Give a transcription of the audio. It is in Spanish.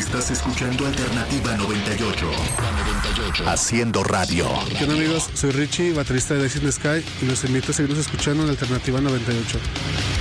Estás escuchando Alternativa 98. Haciendo radio. ¿Qué onda, amigos? Soy Richie, baterista de Dancing in the Sky, y los invito a seguirnos escuchando en Alternativa 98.